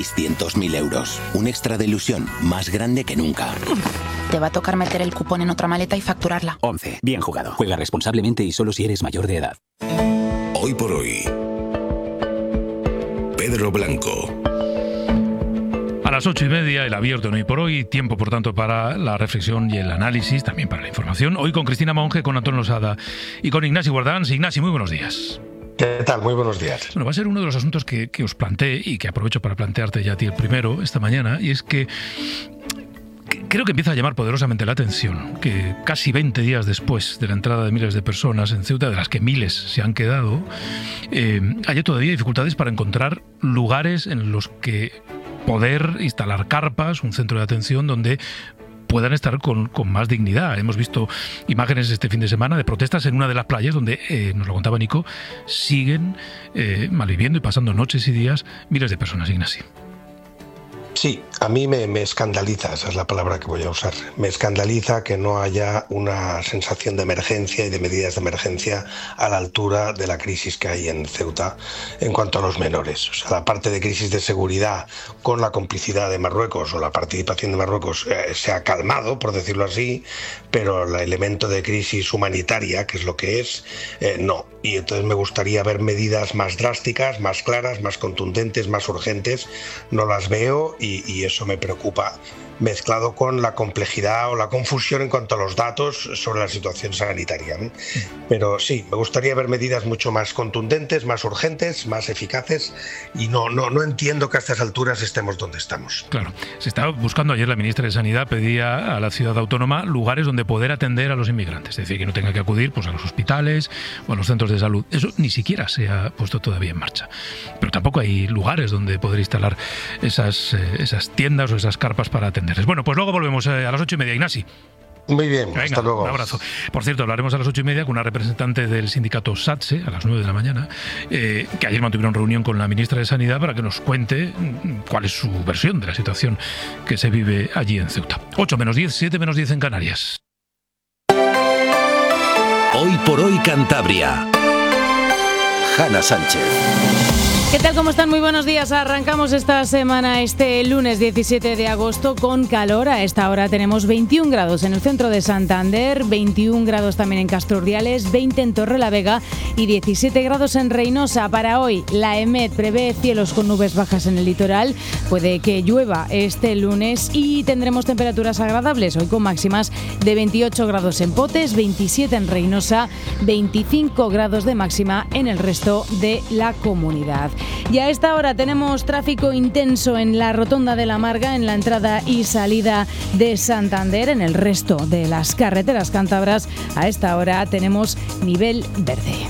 600.000 euros. Un extra de ilusión más grande que nunca. Te va a tocar meter el cupón en otra maleta y facturarla. 11. Bien jugado. Juega responsablemente y solo si eres mayor de edad. Hoy por hoy. Pedro Blanco. A las 8:30, el abierto en Hoy por Hoy. Tiempo, por tanto, para la reflexión y el análisis, también para la información. Hoy con Cristina Monge, con Antón Losada y con Ignasi Guardans. Ignasi, muy buenos días. ¿Qué tal? Muy buenos días. Bueno, va a ser uno de los asuntos que os planteé y que aprovecho para plantearte ya a ti el primero esta mañana, y es que creo que empieza a llamar poderosamente la atención que casi 20 días después de la entrada de miles de personas en Ceuta, de las que miles se han quedado, haya todavía dificultades para encontrar lugares en los que poder instalar carpas, un centro de atención donde puedan estar con más dignidad. Hemos visto imágenes este fin de semana de protestas en una de las playas donde, nos lo contaba Nico, siguen malviviendo y pasando noches y días miles de personas, Ignasi. Sí, a mí me escandaliza, esa es la palabra que voy a usar. Me escandaliza que no haya una sensación de emergencia y de medidas de emergencia a la altura de la crisis que hay en Ceuta en cuanto a los menores. O sea, la parte de crisis de seguridad con la complicidad de Marruecos o la participación de Marruecos se ha calmado, por decirlo así, pero el elemento de crisis humanitaria, que es lo que es, no. Y entonces me gustaría ver medidas más drásticas, más claras, más contundentes, más urgentes. No las veo y eso me preocupa, mezclado con la complejidad o la confusión en cuanto a los datos sobre la situación sanitaria, ¿no? Pero sí, me gustaría ver medidas mucho más contundentes, más urgentes, más eficaces, y no entiendo que a estas alturas estemos donde estamos. Claro, se estaba buscando, ayer la ministra de Sanidad pedía a la ciudad autónoma lugares donde poder atender a los inmigrantes, es decir, que no tenga que acudir pues a los hospitales o a los centros de salud. Eso ni siquiera se ha puesto todavía en marcha. Pero tampoco hay lugares donde poder instalar esas tiendas o esas carpas para atender. Bueno, pues luego volvemos a las 8:30, Ignasi. Muy bien, venga, hasta luego. Un abrazo. Por cierto, hablaremos a las 8:30 con una representante del sindicato SATSE, a las 9 de la mañana, que ayer mantuvieron reunión con la ministra de Sanidad para que nos cuente cuál es su versión de la situación que se vive allí en Ceuta. 8:10, 7:10 en Canarias. Hoy por Hoy Cantabria. Hanna Sánchez. ¿Qué tal? ¿Cómo están? Muy buenos días. Arrancamos esta semana, este lunes 17 de agosto, con calor. A esta hora tenemos 21 grados en el centro de Santander, 21 grados también en Castro-Urdiales, 20 en Torrelavega y 17 grados en Reinosa. Para hoy, la EMET prevé cielos con nubes bajas en el litoral. Puede que llueva este lunes y tendremos temperaturas agradables. Hoy con máximas de 28 grados en Potes, 27 en Reinosa, 25 grados de máxima en el resto de la comunidad. Y a esta hora tenemos tráfico intenso en la Rotonda de la Marga, en la entrada y salida de Santander. En el resto de las carreteras cántabras, a esta hora tenemos nivel verde.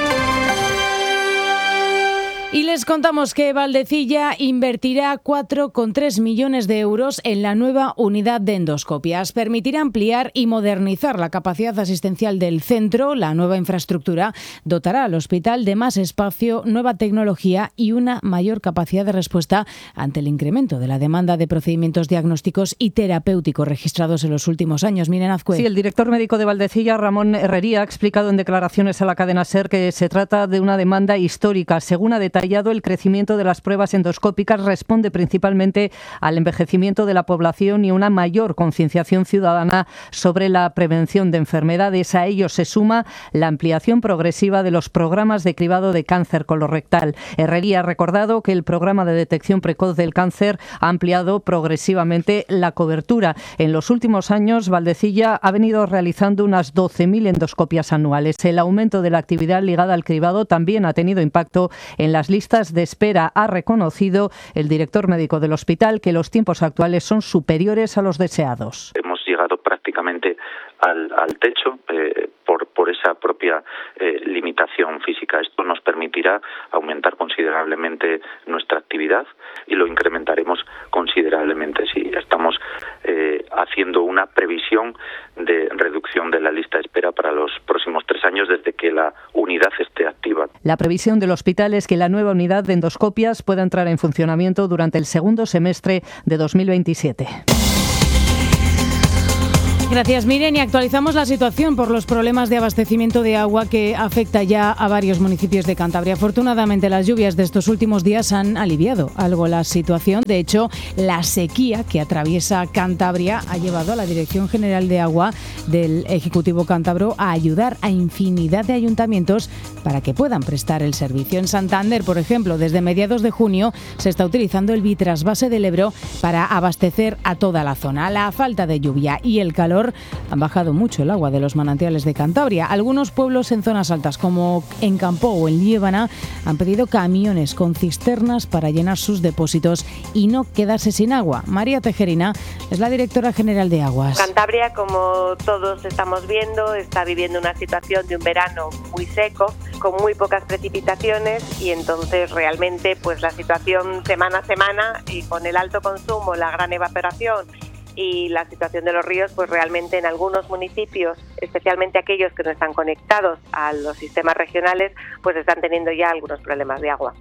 Y les contamos que Valdecilla invertirá 4,3 millones de euros en la nueva unidad de endoscopias. Permitirá ampliar y modernizar la capacidad asistencial del centro. La nueva infraestructura dotará al hospital de más espacio, nueva tecnología y una mayor capacidad de respuesta ante el incremento de la demanda de procedimientos diagnósticos y terapéuticos registrados en los últimos años. Miren, Azcue. Sí, el director médico de Valdecilla, Ramón Herrería, ha explicado en declaraciones a la cadena SER que se trata de una demanda histórica. Según ha detallado, el crecimiento de las pruebas endoscópicas responde principalmente al envejecimiento de la población y una mayor concienciación ciudadana sobre la prevención de enfermedades. A ello se suma la ampliación progresiva de los programas de cribado de cáncer colorectal. Herrería ha recordado que el programa de detección precoz del cáncer ha ampliado progresivamente la cobertura. En los últimos años, Valdecilla ha venido realizando unas 12.000 endoscopias anuales. El aumento de la actividad ligada al cribado también ha tenido impacto en las listas de espera. Ha reconocido el director médico del hospital que los tiempos actuales son superiores a los deseados. Hemos llegado prácticamente al techo por esa propia limitación física. Esto nos permitirá aumentar considerablemente nuestra actividad y lo incrementaremos considerablemente. Sí, estamos haciendo una previsión de reducción de la lista de espera para los próximos 3 años desde que la unidad esté activa. La previsión del hospital es que la nueva unidad de endoscopias pueda entrar en funcionamiento durante el segundo semestre de 2027. Gracias, Miren. Y actualizamos la situación por los problemas de abastecimiento de agua que afecta ya a varios municipios de Cantabria. Afortunadamente, las lluvias de estos últimos días han aliviado algo la situación. De hecho, la sequía que atraviesa Cantabria ha llevado a la Dirección General de Agua del Ejecutivo cántabro a ayudar a infinidad de ayuntamientos para que puedan prestar el servicio. En Santander, por ejemplo, desde mediados de junio se está utilizando el bitrasvase del Ebro para abastecer a toda la zona. La falta de lluvia y el calor han bajado mucho el agua de los manantiales de Cantabria. Algunos pueblos en zonas altas, como en Campó o en Liébana, han pedido camiones con cisternas para llenar sus depósitos y no quedarse sin agua. María Tejerina es la directora general de Aguas. Cantabria, como todos estamos viendo, está viviendo una situación de un verano muy seco, con muy pocas precipitaciones, y entonces realmente pues la situación semana a semana, y con el alto consumo, la gran evaporación y la situación de los ríos, pues realmente en algunos municipios, especialmente aquellos que no están conectados a los sistemas regionales, pues están teniendo ya algunos problemas de agua.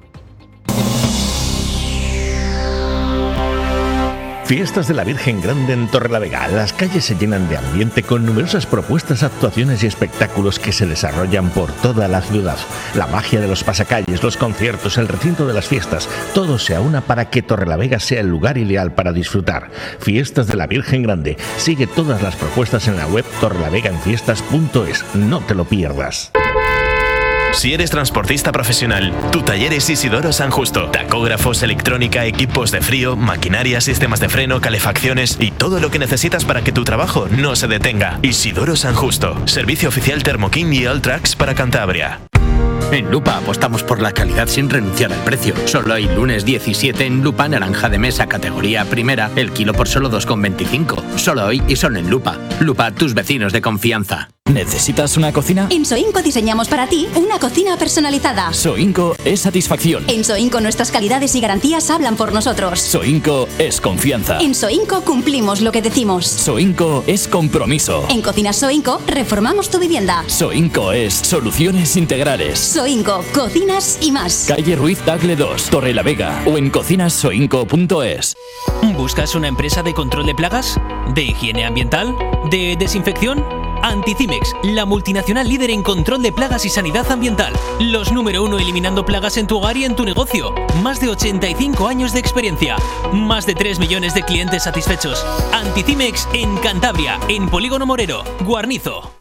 Fiestas de la Virgen Grande en Torrelavega. Las calles se llenan de ambiente con numerosas propuestas, actuaciones y espectáculos que se desarrollan por toda la ciudad. La magia de los pasacalles, los conciertos, el recinto de las fiestas, todo se aúna para que Torrelavega sea el lugar ideal para disfrutar. Fiestas de la Virgen Grande. Sigue todas las propuestas en la web torrelavegaenfiestas.es. No te lo pierdas. Si eres transportista profesional, tu taller es Isidoro San Justo. Tacógrafos, electrónica, equipos de frío, maquinaria, sistemas de freno, calefacciones y todo lo que necesitas para que tu trabajo no se detenga. Isidoro San Justo. Servicio oficial Thermoking y Alltrax para Cantabria. En Lupa apostamos por la calidad sin renunciar al precio. Solo hay lunes 17 en Lupa, naranja de mesa categoría primera, el kilo por solo 2,25. Solo hoy y solo en Lupa. Lupa, tus vecinos de confianza. ¿Necesitas una cocina? En Soinco diseñamos para ti una cocina personalizada. Soinco es satisfacción. En Soinco nuestras calidades y garantías hablan por nosotros. Soinco es confianza. En Soinco cumplimos lo que decimos. Soinco es compromiso. En Cocinas Soinco reformamos tu vivienda. Soinco es soluciones integrales. Soinco, cocinas y más. Calle Ruiz Tagle 2, Torrelavega, o en cocinassoinco.es. ¿Buscas una empresa de control de plagas? ¿De higiene ambiental? ¿De desinfección? Anticimex, la multinacional líder en control de plagas y sanidad ambiental. Los número 1 eliminando plagas en tu hogar y en tu negocio. Más de 85 años de experiencia. Más de 3 millones de clientes satisfechos. Anticimex en Cantabria, en Polígono Morero, Guarnizo.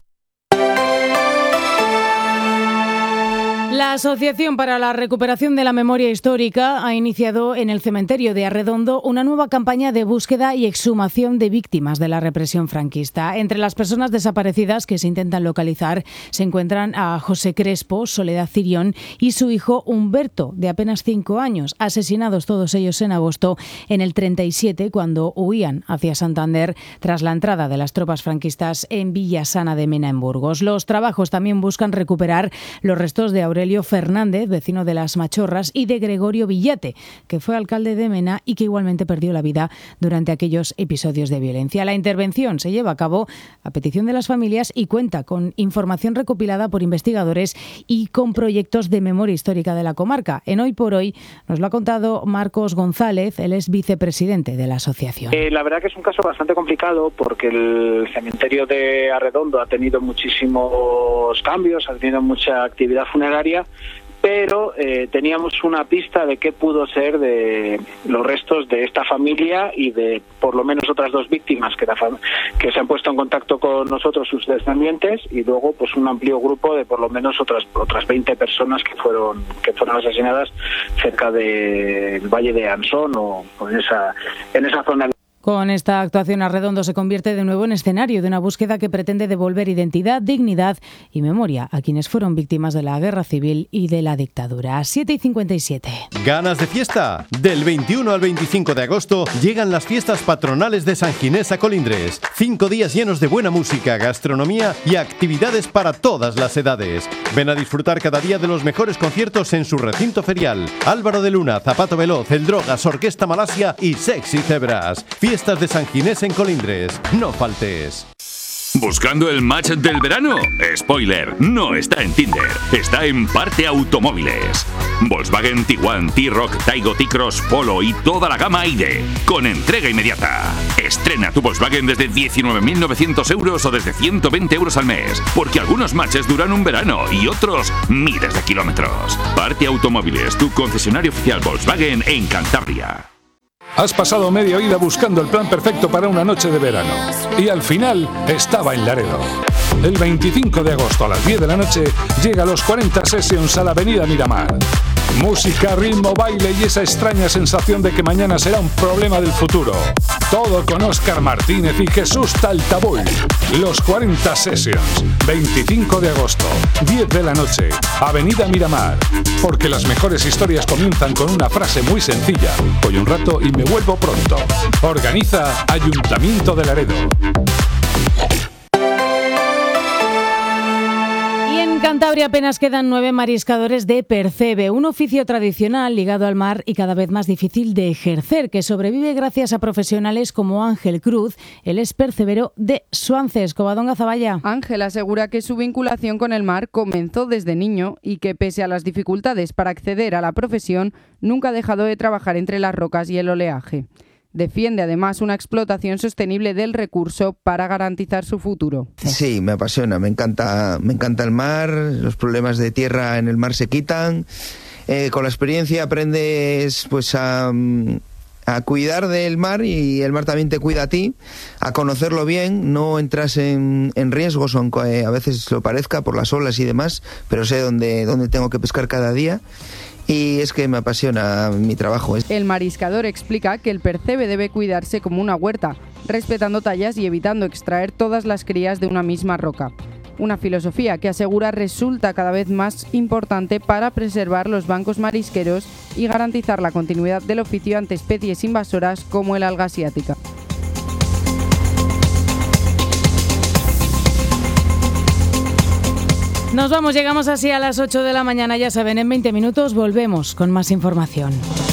La Asociación para la Recuperación de la Memoria Histórica ha iniciado en el cementerio de Arredondo una nueva campaña de búsqueda y exhumación de víctimas de la represión franquista. Entre las personas desaparecidas que se intentan localizar se encuentran a José Crespo, Soledad Cirión y su hijo Humberto, de apenas 5 años, asesinados todos ellos en agosto en el 37 cuando huían hacia Santander tras la entrada de las tropas franquistas en Villasana de Mena, en Burgos. Los trabajos también buscan recuperar los restos de Aurelio Fernández, vecino de Las Machorras, y de Gregorio Villate, que fue alcalde de Mena y que igualmente perdió la vida durante aquellos episodios de violencia. La intervención se lleva a cabo a petición de las familias y cuenta con información recopilada por investigadores y con proyectos de memoria histórica de la comarca. En Hoy por Hoy nos lo ha contado Marcos González, él es vicepresidente de la asociación. La verdad que es un caso bastante complicado porque el cementerio de Arredondo ha tenido muchísimos cambios, ha tenido mucha actividad funeraria, pero teníamos una pista de qué pudo ser de los restos de esta familia y de por lo menos otras 2 víctimas que se han puesto en contacto con nosotros, sus descendientes, y luego pues un amplio grupo de por lo menos otras 20 personas que fueron asesinadas cerca del Valle de Ansón o en esa zona. Con esta actuación, Arredondo se convierte de nuevo en escenario de una búsqueda que pretende devolver identidad, dignidad y memoria a quienes fueron víctimas de la guerra civil y de la dictadura. 7:57. ¿Ganas de fiesta? Del 21 al 25 de agosto llegan las fiestas patronales de San Ginés a Colindres. 5 días llenos de buena música, gastronomía y actividades para todas las edades. Ven a disfrutar cada día de los mejores conciertos en su recinto ferial. Álvaro de Luna, Zapato Veloz, El Drogas, Orquesta Malasia y Sexy Zebras. Fiestas de San Ginés en Colindres. No faltes. ¿Buscando el match del verano? Spoiler, no está en Tinder, está en Parte Automóviles. Volkswagen Tiguan, T-Roc, Taigo, T-Cross, Polo y toda la gama ID, con entrega inmediata. Estrena tu Volkswagen desde 19.900 euros o desde 120 euros al mes, porque algunos matches duran un verano y otros miles de kilómetros. Parte Automóviles, tu concesionario oficial Volkswagen en Cantabria. Has pasado media vida buscando el plan perfecto para una noche de verano y al final estaba en Laredo. El 25 de agosto a las 10 de la noche llega a los 40 Sessions a la Avenida Miramar. Música, ritmo, baile y esa extraña sensación de que mañana será un problema del futuro. Todo con Óscar Martínez y Jesús Taltabull. Los 40 Sessions, 25 de agosto, 10 de la noche, Avenida Miramar. Porque las mejores historias comienzan con una frase muy sencilla. Voy un rato y me vuelvo pronto. Organiza Ayuntamiento de Laredo. En Cantabria apenas quedan 9 mariscadores de percebe, un oficio tradicional ligado al mar y cada vez más difícil de ejercer, que sobrevive gracias a profesionales como Ángel Cruz. Él es percebero de Suances. Covadonga Zavalla. Ángel asegura que su vinculación con el mar comenzó desde niño y que pese a las dificultades para acceder a la profesión, nunca ha dejado de trabajar entre las rocas y el oleaje. Defiende además una explotación sostenible del recurso para garantizar su futuro. Sí, me apasiona, me encanta el mar, los problemas de tierra en el mar se quitan. Con la experiencia aprendes pues a cuidar del mar y el mar también te cuida a ti, a conocerlo bien, no entras en riesgos, aunque a veces lo parezca por las olas y demás, pero sé dónde tengo que pescar cada día. Y es que me apasiona mi trabajo. El mariscador explica que el percebe debe cuidarse como una huerta, respetando tallas y evitando extraer todas las crías de una misma roca. Una filosofía que asegura resulta cada vez más importante para preservar los bancos marisqueros y garantizar la continuidad del oficio ante especies invasoras como el alga asiática. Nos vamos, llegamos así a las 8 de la mañana, ya saben, en 20 minutos volvemos con más información.